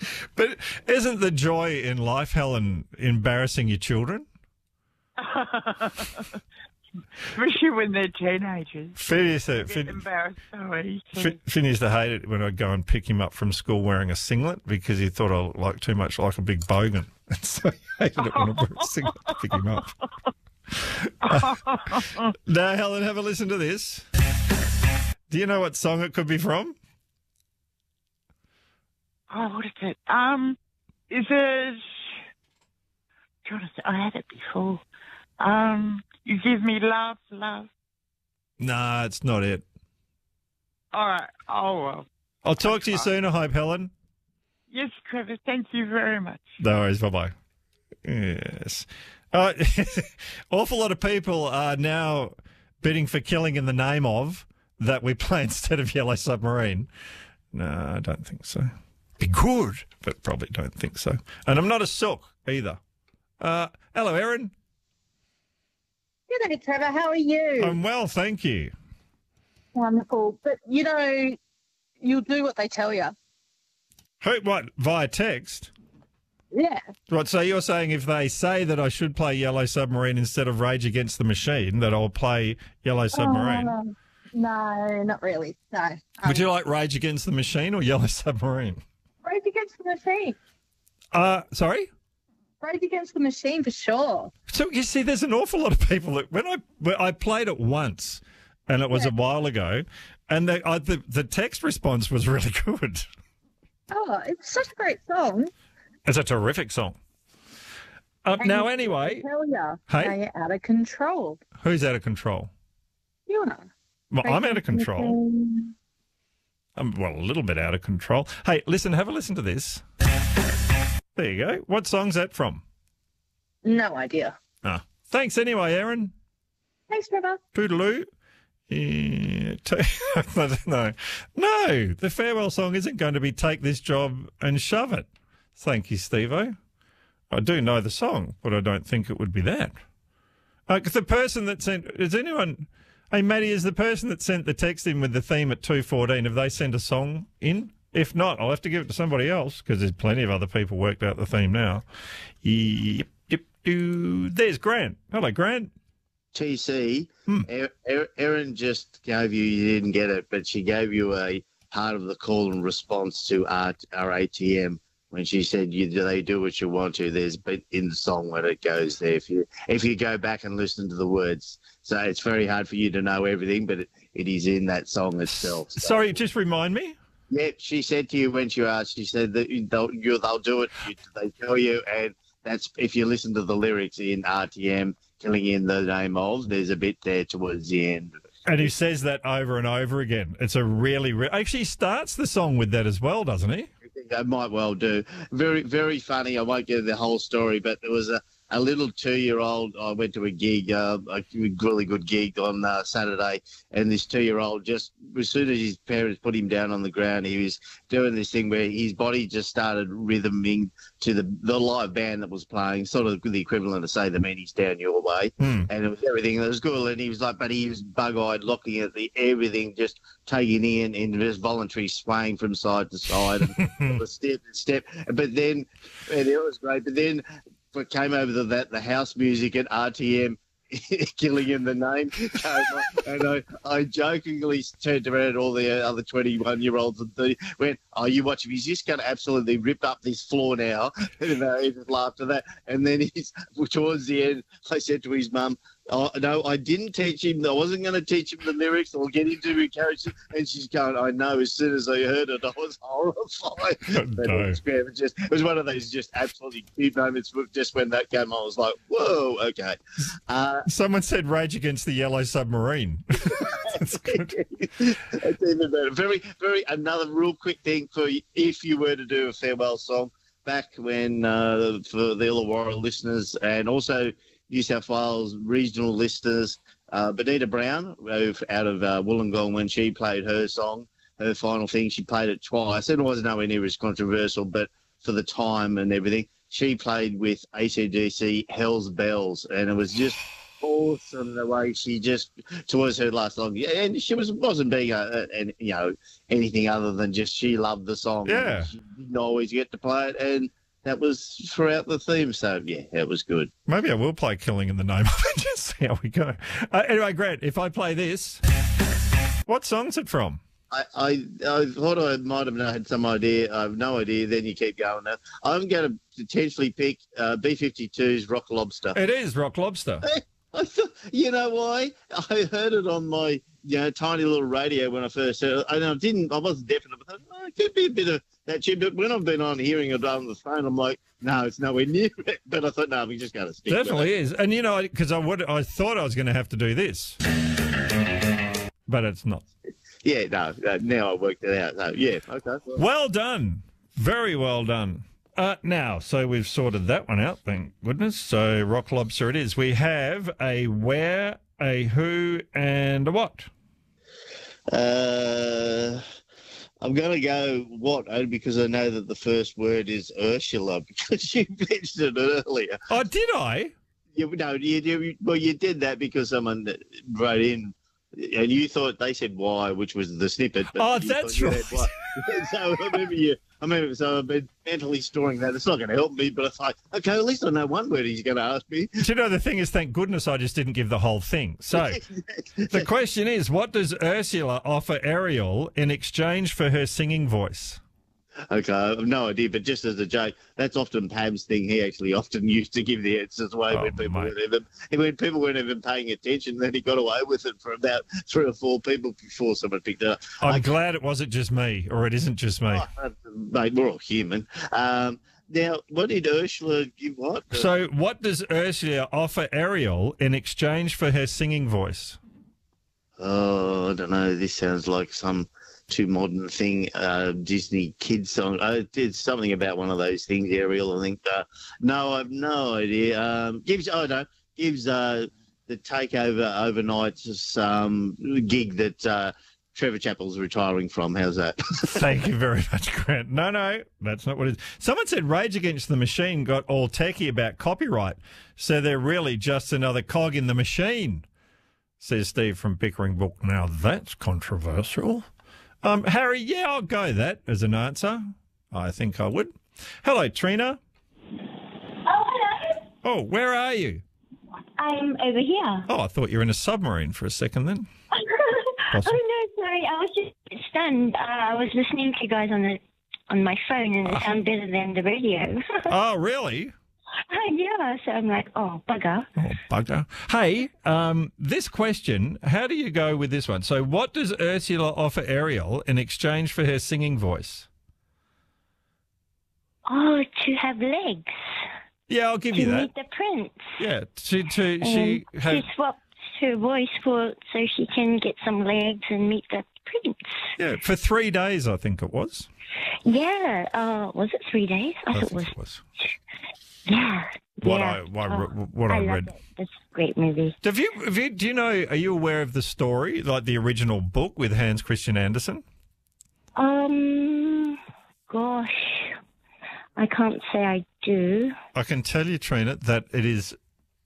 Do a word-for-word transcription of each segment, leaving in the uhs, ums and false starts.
But isn't the joy in life, Helen, embarrassing your children? Especially when they're teenagers. Finn used to, Get Finn, embarrassed so easy. Finn, Finn used to hate it when I'd go and pick him up from school wearing a singlet because he thought I looked too much like a big bogan. And so he hated it when I wore a singlet to pick him up. uh, now, Helen, have a listen to this. Do you know what song it could be from? Oh, what is it? Um, is it... I'm trying to say, I had it before. Um, you give me love, love. Nah, it's not it. All right. Oh, well. I'll talk to you soon, I hope, Helen. Yes, Trevor. Thank you very much. No worries. Bye-bye. Yes. Uh, awful lot of people are now bidding for Killing in the Name Of that we play instead of Yellow Submarine. No, I don't think so. Be good, but probably don't think so. And I'm not a sook either. Uh, hello, Erin. Good day, Trevor. How are you? I'm well, thank you. Wonderful. But, you know, you'll do what they tell you. Who, what, via text? Yeah. Right, so you're saying if they say that I should play Yellow Submarine instead of Rage Against the Machine, that I'll play Yellow Submarine? Uh, no, not really. No. Um, Would you like Rage Against the Machine or Yellow Submarine? Rage Against the Machine. Uh, sorry? Rage Against the Machine for sure. So, you see, there's an awful lot of people that, when I when I played it once, and it was Yeah. a while ago, and the, I, the, the text response was really good. Oh, it's such a great song. It's a terrific song. Uh, And now, they anyway, tell you, Hey? they're out of control. who's out of control? You are. Well, Rage I'm out of Against the control. Machine. I'm, well, a little bit out of control. Hey, listen, have a listen to this. There you go. What song's that from? No idea. Ah, thanks anyway, Erin. Thanks, Trevor. Toodaloo. Yeah, t- no, no, the farewell song isn't going to be Take This Job and Shove It. Thank you, Steve-O. I do know the song, but I don't think it would be that. Uh, 'cause the person that sent, is anyone, hey, Maddie, is the person that sent the text in with the theme at two fourteen, have they sent a song in? If not, I'll have to give it to somebody else because there's plenty of other people worked out the theme now. Yep, yep, do. There's Grant. Hello, Grant. T C, Hmm. Er- Er- Erin just gave you, you didn't get it, but she gave you a part of the call and response to our, our A T M when she said, "You they do what you want to." There's a bit in the song when it goes there. If you if you go back and listen to the words, so it's very hard for you to know everything, but it, it is in that song itself. So, Sorry, just remind me. yeah, she said to you when she asked, she said that they'll you, they'll do it. You, they tell you, and that's if you listen to the lyrics in R T M. Killing in the Name Of, there's a bit there towards the end. And he says that over and over again. It's a really, re- actually he starts the song with that as well, doesn't he? I think I might well do. Very, very funny. I won't get the whole story, but there was a, a little two-year-old. I went to a gig, uh, a really good gig on uh, Saturday, and this two-year-old just, as soon as his parents put him down on the ground, he was doing this thing where his body just started rhythming to the, the live band that was playing, sort of the equivalent of, say, The Meanies Down Your Way, Hmm. and it was everything that was cool, and he was like, but he was bug-eyed, looking at the everything, just taking in, and just voluntary swaying from side to side, and the step and step, but then, and it was great, but then, but came over to that the house music at R T M, Killing in the Name came on, and I, I jokingly turned around all the other twenty-one year olds and thirty, went, "Oh, you watch him, he's just going to absolutely rip up this floor now." And uh, he just laughed at that, and then he's towards the end, I said to his mum, "Oh no, I didn't teach him. I wasn't going to teach him the lyrics or get him to encourage him." And she's going, "I know." As soon as I heard it, I was horrified. Oh, But no. it, was, it, was just, it was one of those just absolutely cute moments. Just when that came on, I was like, "Whoa, okay." Uh, Someone said Rage Against the Yellow Submarine. That's good. That's even better. Very, very. Another real quick thing for you, if you were to do a farewell song back when uh, for the Illawarra listeners and also New South Wales regional listeners, uh, Benita Brown out of uh, Wollongong, when she played her song, her final thing, she played it twice. And it wasn't nowhere near as controversial, but for the time and everything, she played with A C D C Hell's Bells, and it was just awesome the way she just towards her last song, yeah, and she was wasn't being a, a, a you know anything other than just she loved the song. Yeah. She didn't always get to play it, and that was throughout the theme. So yeah, it was good. Maybe I will play Killing in the Name of It. Just see how we go. Uh, anyway, Grant, if I play this, what song's it from? I, I, I thought I might have had some idea. I have no idea. Then you keep going. Now I'm going to potentially pick uh, B fifty-two's Rock Lobster. It is Rock Lobster. I thought, you know why? I heard it on my you know tiny little radio when I first heard it, and I didn't. I wasn't definite, but I thought, oh, it could be a bit of that tune. But when I've been on hearing it on the phone, I'm like, no, it's nowhere near it. But I thought, no, we just got to stick. Definitely with it. is. And you know, because I would, I thought I was going to have to do this, but it's not. Yeah, no. Uh, now I worked it out. So, yeah, okay. Well, Well done. Very well done. Uh, now, so we've sorted that one out, thank goodness. So Rock Lobster it is. We have a where, a who, and a what. Uh, I'm going to go what, only because I know that the first word is Ursula, because you mentioned it earlier. Oh, did I? You, no, you, you, well, you did that because someone wrote in, and you thought they said why, which was the snippet. But Oh, you that's thought you right. had why. So I remember you. I remember. So I've been mentally storing that. It's not going to help me, but it's like, okay, at least I know one word he's going to ask me. Do you know, the thing is, thank goodness I just didn't give the whole thing. So the question is, what does Ursula offer Ariel in exchange for her singing voice? Okay, I have no idea, but just as a joke, that's often Pam's thing. He actually often used to give the answers away Oh, when people mate. weren't even when people weren't even paying attention. Then he got away with it for about three or four people before someone picked it up. I'm I- glad it wasn't just me, or it isn't just me. Oh, mate, we're all human. Um, now, what did Ursula give? What? So what does Ursula offer Ariel in exchange for her singing voice? Oh, I don't know. This sounds like some too modern thing. Uh, Disney kids song. Uh, it's something about one of those things, Ariel. I think. Uh, no, I have no idea. Um, gives. Oh no, gives uh, the takeover overnight um, gig that uh, Trevor Chappell's retiring from. How's that? Thank you very much, Grant. No, no, that's not what it is. Someone said Rage Against the Machine got all techie about copyright, so they're really just another cog in the machine, says Steve from Pickering Book. Now, that's controversial. Um, Harry, yeah, I'll go that as an answer. I think I would. Hello, Trina. Oh, hello. Oh, where are you? I'm over here. Oh, I thought you were in a submarine for a second then. oh, no, sorry. I was just stunned. Uh, I was listening to you guys on the on my phone, and it sounded better than the radio. Oh, really? yeah, so I'm like, oh, bugger. Oh, bugger. Hey, um, this question, how do you go with this one? So what does Ursula offer Ariel in exchange for her singing voice? Oh, to have legs. Yeah, I'll give To you that. meet the prince. Yeah, to, to, And she to had, swap her voice for so she can get some legs and meet the prince. yeah, for three days, I think it was. Yeah. Uh, was it three days? I, I thought it think was. it was. Yeah. What yeah. I, what, I- Oh, what I, I read. loved it. It's a great movie. Have you, have you, do you know, are you aware of the story, like the original book with Hans Christian Andersen? Um, gosh, I can't say I do. I can tell you, Trina, that it is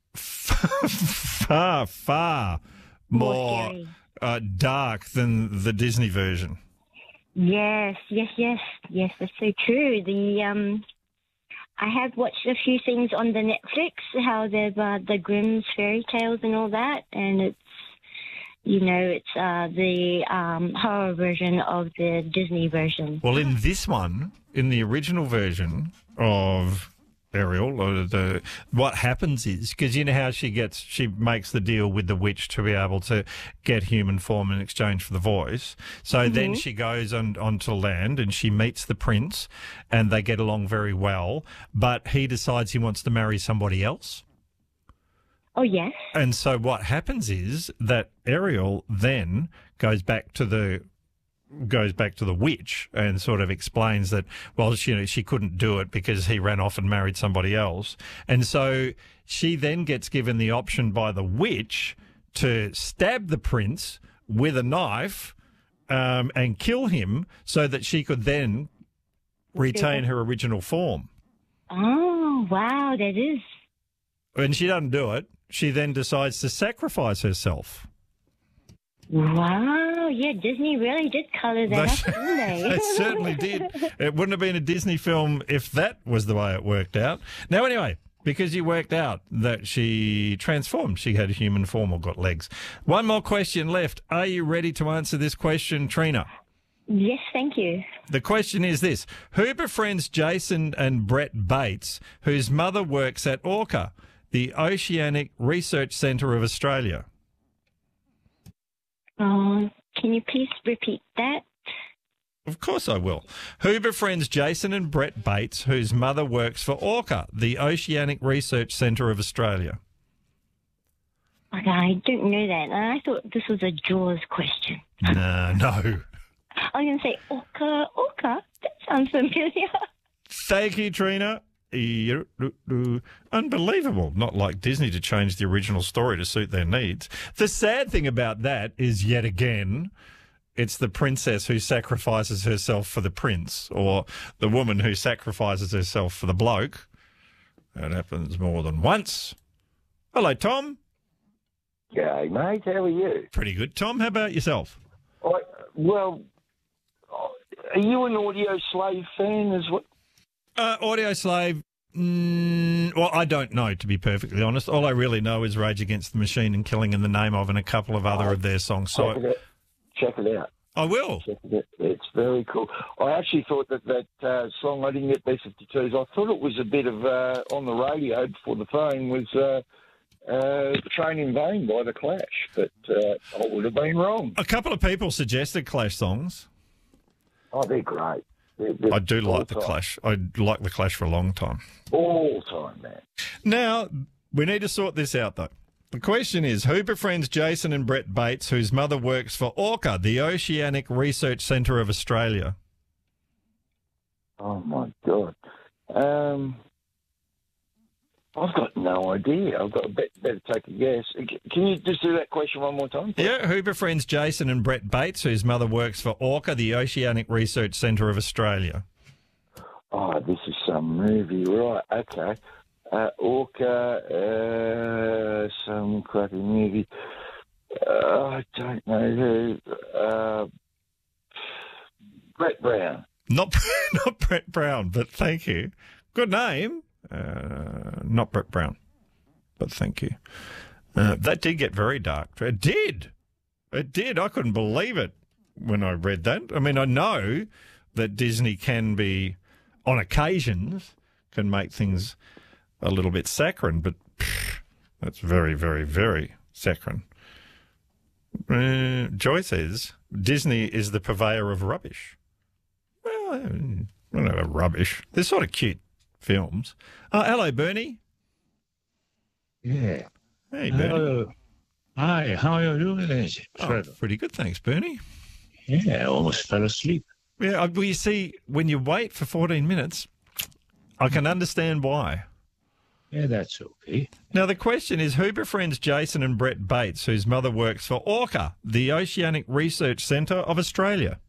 far, far More more scary. uh, dark than the Disney version. Yes, yes, yes, yes. That's so true. The um, I have watched a few things on the Netflix, how they've uh, the Grimm's fairy tales and all that, and it's you know it's uh, the um, horror version of the Disney version. Well, in this one, in the original version of Ariel, or the what happens is, because you know how she gets, she makes the deal with the witch to be able to get human form in exchange for the voice. So then she goes on onto land and she meets the prince, and they get along very well. But he decides he wants to marry somebody else. Oh yes. And so what happens is that Ariel then goes back to the goes back to the witch and sort of explains that, well, she, you know, she couldn't do it because he ran off and married somebody else. And so she then gets given the option by the witch to stab the prince with a knife um, and kill him so that she could then retain her original form. Oh wow, that is. And she doesn't do it. she then decides to sacrifice herself. Wow, yeah, Disney really did colour that They- up, didn't they? They certainly did. It wouldn't have been a Disney film if that was the way it worked out. Now, anyway, because you worked out that she transformed, she had a human form or got legs. One more question left. Are you ready to answer this question, Trina? Yes, thank you. The question is this. Who befriends Jason and Brett Bates, whose mother works at Orca, the Oceanic Research Centre of Australia? Oh, can you please repeat that? Of course I will. Who befriends Jason and Brett Bates, whose mother works for Orca, the Oceanic Research Centre of Australia? Okay, I don't know that. I thought this was a Jaws question. No, no. I was going to say Orca, Orca. That sounds familiar. Thank you, Trina. Unbelievable. Not like Disney to change the original story to suit their needs. The sad thing about that is, yet again, it's the princess who sacrifices herself for the prince, or the woman who sacrifices herself for the bloke. That happens more than once. Hello, Tom. G'day, mate. How are you? Pretty good, Tom. How about yourself? I, well, are you an Audio Slave fan as well? Uh, Audio Slave, mm, well, I don't know, to be perfectly honest. All I really know is Rage Against the Machine and Killing in the Name of, and a couple of other Oh, of their songs. Check, So it out. Check it out. I will. Check it out. It's very cool. I actually thought that that uh, song, I didn't get B fifty-twos, I thought it was a bit of, uh, on the radio before the phone, was uh, uh, Train in Vain by The Clash, but uh, I would have been wrong. A couple of people suggested Clash songs. Oh, they're great. They're, they're I do like the all-time. Clash. I like the Clash for a long time. All time, man. Now, we need to sort this out, though. The question is, who befriends Jason and Brett Bates, whose mother works for Orca, the Oceanic Research Centre of Australia? Oh, my God. Um, I've got no idea. I've got to bet, better take a guess. Can you just do that question one more time? please? Yeah, who befriends Jason and Brett Bates, whose mother works for Orca, the Oceanic Research Centre of Australia? Oh, this is some movie, right? Okay. Uh, Orca, uh, some crappy movie. Uh, I don't know who. Uh, Brett Brown. Not not Brett Brown, but thank you. Good name. Uh, not Brett Brown, but thank you. Uh, that did get very dark. It did. It did. I couldn't believe it when I read that. I mean, I know that Disney can be, on occasions, can make things a little bit saccharine, but pff, that's very, very, very saccharine. Uh, Joy says Disney is the purveyor of rubbish. Well, I don't know about rubbish. They're sort of cute films. Uh, hello, Bernie. Yeah. Hey, Bernie. Hello. Hi, how are you doing, Oh, Trevor? pretty good, thanks, Bernie. Yeah, I almost fell asleep. Yeah, uh, well, you see, when you wait for fourteen minutes, I can understand why. Yeah, that's okay. Now, the question is, who befriends Jason and Brett Bates, whose mother works for Orca, the Oceanic Research Centre of Australia?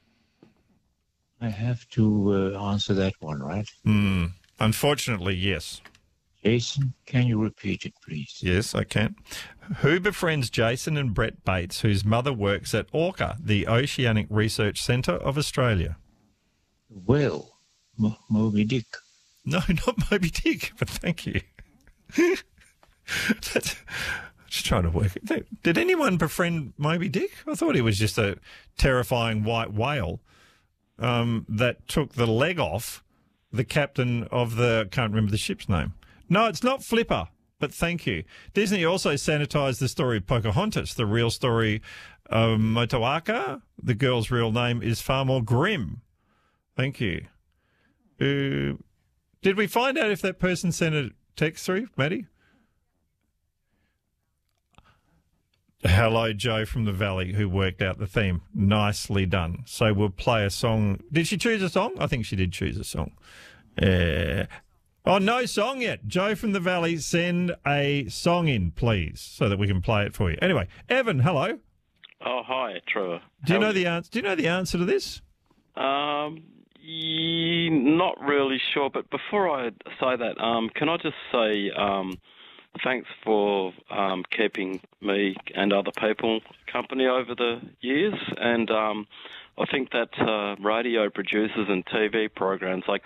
I have to uh, answer that one, right? Hmm. Unfortunately, yes. Jason, can you repeat it, please? Yes, I can. Who befriends Jason and Brett Bates, whose mother works at Orca, the Oceanic Research Centre of Australia? Well, Mo- Moby Dick. No, not Moby Dick, but thank you. That's, just trying to work it. Did anyone befriend Moby Dick? I thought he was just a terrifying white whale um, that took the leg off the captain of the, can't remember the ship's name. No, it's not Flipper, but thank you. Disney also sanitised the story of Pocahontas. The real story of Motueka, the girl's real name, is far more grim. Thank you. Uh, did we find out if that person sent a text through, Maddie? Hello, Joe from the Valley, who worked out the theme. Nicely done. So we'll play a song. Did she choose a song? I think she did choose a song. Uh, oh, no song yet. Joe from the Valley, send a song in, please, so that we can play it for you. Anyway, Evan, hello. Oh, hi, Trevor. Do you How know are the answer? Do you know the answer to this? Um, ye- not really sure, but before I say that, um, can I just say, um, thanks for um, keeping me and other people company over the years. And um, I think that uh, radio producers and T V programs, they